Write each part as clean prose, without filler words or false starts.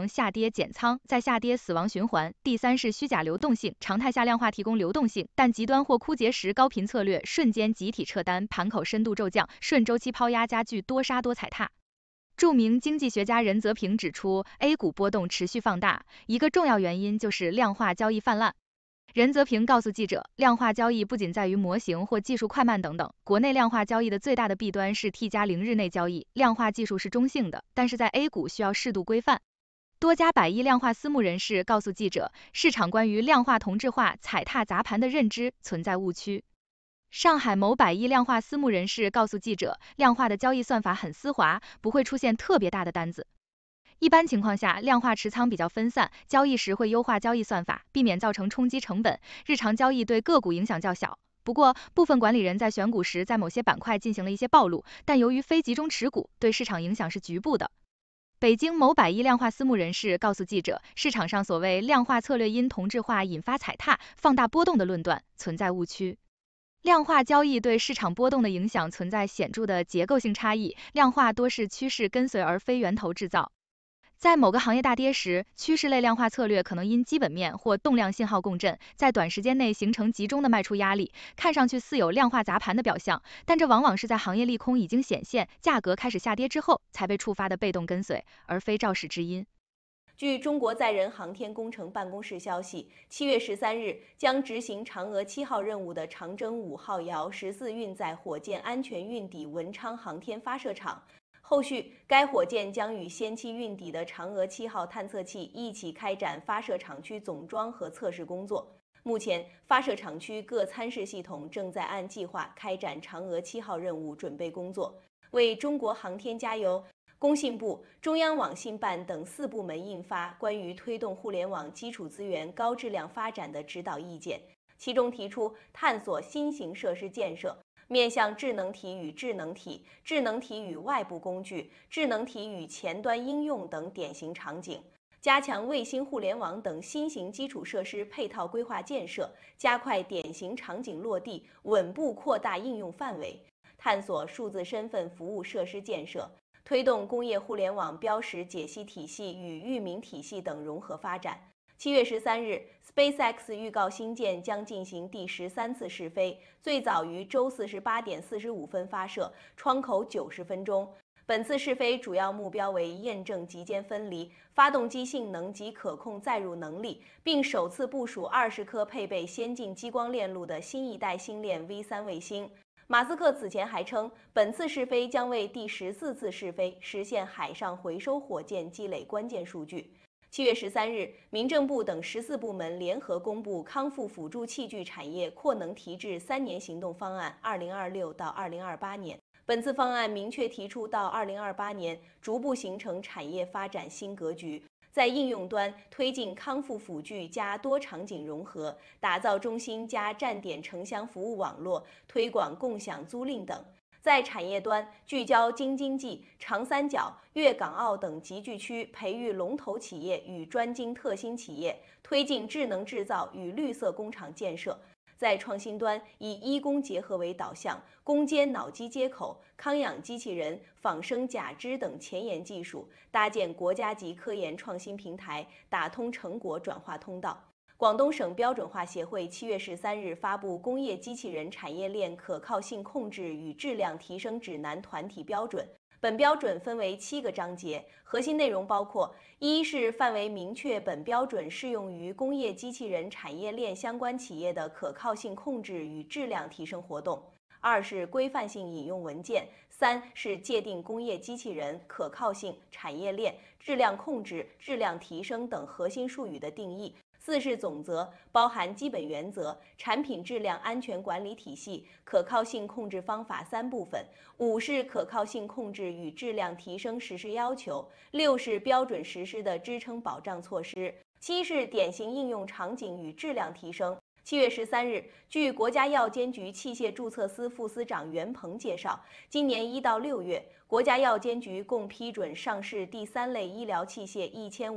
下跌减仓，再下跌死亡循环。第三是虚假流动性，常态下量化提供流动性，但极端或枯竭时高频策略瞬间集体撤单，盘口深度骤降，顺周期抛压加剧多杀多踩踏。著名经济学家任泽平指出 ，A 股波动持续放大，一个重要原因就是量化交易泛滥。任泽平告诉记者，量化交易不仅在于模型或技术快慢等等，国内量化交易的最大的弊端是 T+0日内交易，量化技术是中性的，但是在 A 股需要适度规范。多家百亿量化私募人士告诉记者，市场关于量化同质化踩踏砸盘的认知存在误区。上海某百亿量化私募人士告诉记者，量化的交易算法很丝滑，不会出现特别大的单子。一般情况下，量化持仓比较分散，交易时会优化交易算法，避免造成冲击成本，日常交易对个股影响较小。不过，部分管理人在选股时在某些板块进行了一些暴露，但由于非集中持股，对市场影响是局部的。北京某百亿量化私募人士告诉记者，市场上所谓量化策略因同质化引发踩踏、放大波动的论断存在误区。量化交易对市场波动的影响存在显著的结构性差异，量化多是趋势跟随而非源头制造。在某个行业大跌时，趋势类量化策略可能因基本面或动量信号共振，在短时间内形成集中的卖出压力，看上去似有量化砸盘的表象，但这往往是在行业利空已经显现，价格开始下跌之后才被触发的被动跟随，而非肇始之因。 据中国载人航天工程办公室消息，7月13日将执行嫦娥7号任务的长征5号遥14运载火箭安全运抵文昌航天发射场。后续，该火箭将与先期运抵的嫦娥7号探测器一起开展发射场区总装和测试工作。目前，发射场区各参试系统正在按计划开展嫦娥7号任务准备工作。为中国航天加油，工信部、中央网信办等4部门印发关于推动互联网基础资源高质量发展的指导意见，其中提出探索新型设施建设，面向智能体与智能体、智能体与外部工具、智能体与前端应用等典型场景，加强卫星互联网等新型基础设施配套规划建设，加快典型场景落地，稳步扩大应用范围，探索数字身份服务设施建设，推动工业互联网标识解析体系与域名体系等融合发展。7月13日 ，SpaceX 预告星舰将进行第13次试飞，最早于周四18点45分发射，窗口90分钟。本次试飞主要目标为验证极间分离、发动机性能及可控载入能力，并首次部署20颗配备先进激光链路的新一代星链 V3 卫星。马斯克此前还称，本次试飞将为第14次试飞实现海上回收火箭积累关键数据。7月13日，民政部等14部门联合公布康复辅助器具产业扩能提质3年行动方案 （2026 到2028年）。本次方案明确提出，到2028年逐步形成产业发展新格局，在应用端推进康复辅具加多场景融合，打造中心加站点城乡服务网络，推广共享租赁等。在产业端，聚焦京津冀、长三角、粤港澳等集聚区，培育龙头企业与专精特新企业，推进智能制造与绿色工厂建设。在创新端，以医工结合为导向，攻坚脑机接口、康养机器人、仿生假肢等前沿技术，搭建国家级科研创新平台，打通成果转化通道。广东省标准化协会7月13日发布《工业机器人产业链可靠性控制与质量提升指南》团体标准。本标准分为7个章节，核心内容包括：一是范围明确本标准适用于工业机器人产业链相关企业的可靠性控制与质量提升活动；二是规范性引用文件；三是界定工业机器人、可靠性、产业链、质量控制、质量提升等核心术语的定义；四是总则，包含基本原则、产品质量安全管理体系、可靠性控制方法3部分；五是可靠性控制与质量提升实施要求；六是标准实施的支撑保障措施；七是典型应用场景与质量提升。7月13日，据国家药监局器械注册司副司长袁鹏介绍，今年1到6月，国家药监局共批准上市第3类医疗器械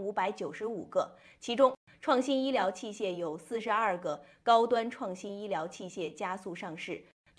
1595个，其中创新医疗器械有42个，高端创新医疗器械加速上市。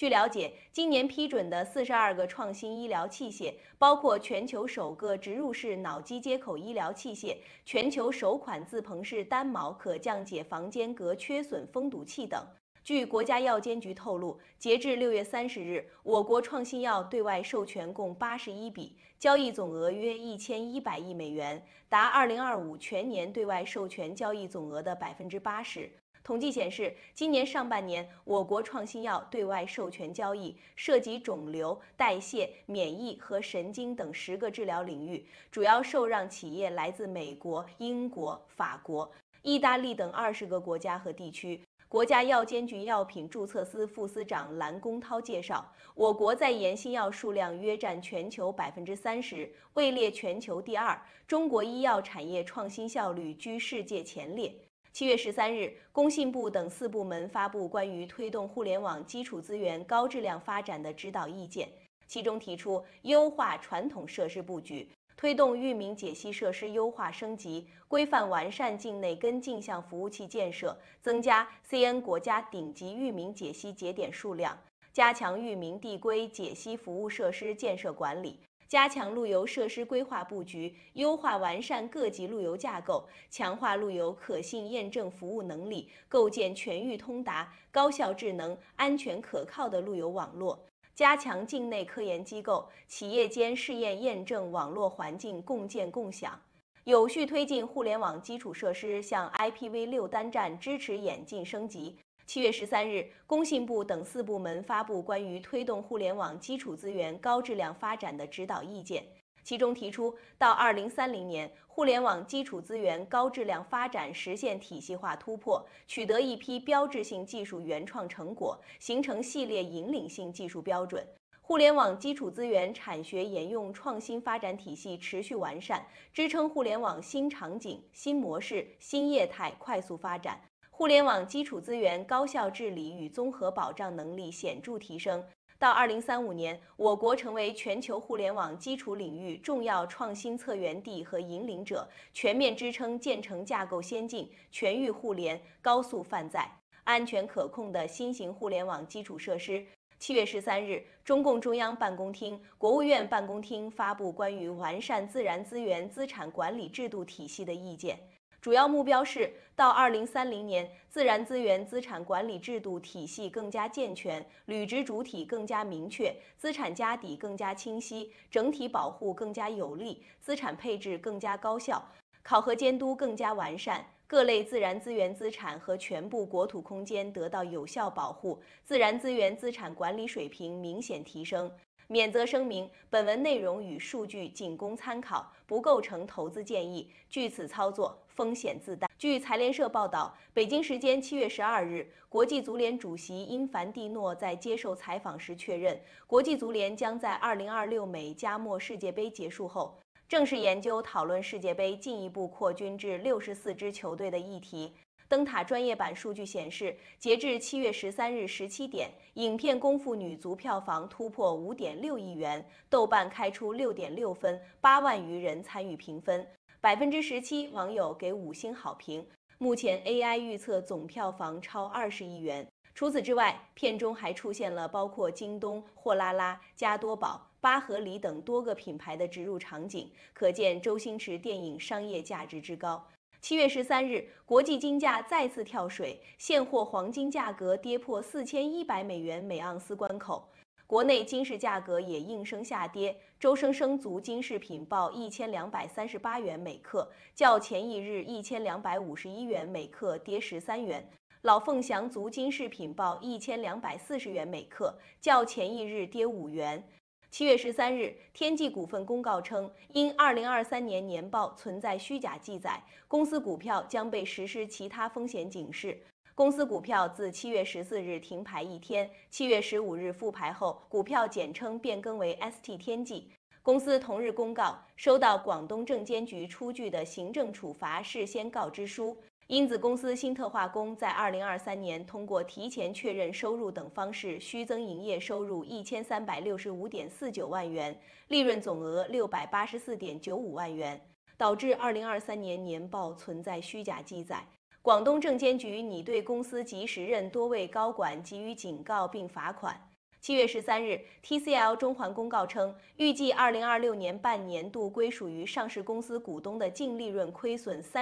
据了解，今年批准的42个创新医疗器械，包括全球首个植入式脑机接口医疗器械、全球首款自膨式单锚可降解房间隔缺损封堵器等。据国家药监局透露，截至6月30日，我国创新药对外授权共81笔，交易总额约1100亿美元，达2025全年对外授权交易总额的80%。统计显示，今年上半年，我国创新药对外授权交易涉及肿瘤、代谢、免疫和神经等10个治疗领域，主要受让企业来自美国、英国、法国、意大利等20个国家和地区。国家药监局药品注册司副司长蓝公涛介绍，我国在研新药数量约占全球30%，位列全球第2，中国医药产业创新效率居世界前列。7月13日，工信部等4部门发布关于推动互联网基础资源高质量发展的指导意见，其中提出优化传统设施布局，推动域名解析设施优化升级，规范完善境内跟进项服务器建设，增加 CN 国家顶级域名解析节点数量，加强域名递归解析服务设施建设管理。加强路由设施规划布局，优化完善各级路由架构，强化路由可信验证服务能力，构建全域通达、高效智能、安全可靠的路由网络，加强境内科研机构、企业间试验验证网络环境共建共享，有序推进互联网基础设施向 IPv6 单站支持演进升级。7月13日，工信部等4部门发布关于推动互联网基础资源高质量发展的指导意见，其中提出，到2030年，互联网基础资源高质量发展实现体系化突破，取得一批标志性技术原创成果，形成系列引领性技术标准。互联网基础资源产学研用创新发展体系持续完善，支撑互联网新场景、新模式、新业态快速发展。互联网基础资源高效治理与综合保障能力显著提升。到2035年，我国成为全球互联网基础领域重要创新策源地和引领者，全面支撑建成架构先进、全域互联、高速泛载、安全可控的新型互联网基础设施。7月13日，中共中央办公厅、国务院办公厅发布关于完善自然资源资产管理制度体系的意见。主要目标是，到2030年，自然资源资产管理制度体系更加健全，履职主体更加明确，资产家底更加清晰，整体保护更加有力，资产配置更加高效，考核监督更加完善，各类自然资源资产和全部国土空间得到有效保护，自然资源资产管理水平明显提升。免责声明：本文内容与数据仅供参考，不构成投资建议，据此操作风险自担。据财联社报道，北京时间7月12日，国际足联主席因凡蒂诺在接受采访时确认，国际足联将在2026美加墨世界杯结束后，正式研究讨论世界杯进一步扩军至64支球队的议题。灯塔专业版数据显示，截至7月13日17点，影片《功夫》女足票房突破5.6亿元，豆瓣开出6.6分，8万余人参与评分，17%网友给5星好评。目前 AI 预测总票房超20亿元。除此之外，片中还出现了包括京东、货拉拉、加多宝、巴合里等多个品牌的植入场景，可见周星驰电影商业价值之高。7月13日，国际金价再次跳水，现货黄金价格跌破4100美元每盎司关口。国内金市价格也应声下跌，周生生族金饰品报1238元每克，较前一日1251元每克跌13元。老凤祥族金饰品报1240元每克，较前一日跌5元。7月13日，天际股份公告称，因2023年年报存在虚假记载，公司股票将被实施其他风险警示。公司股票自7月14日停牌一天，7月15日复牌后，股票简称变更为 ST 天际。公司同日公告，收到广东证监局出具的行政处罚事先告知书。因子公司新特化工在2023年通过提前确认收入等方式虚增营业收入1365.49万元，利润总额684.95万元，导致2023年年报存在虚假记载。广东证监局拟对公司及时任多位高管给予警告并罚款。 7月13日 ，TCL 中环公告称，预计2026年半年度归属于上市公司股东的净利润亏损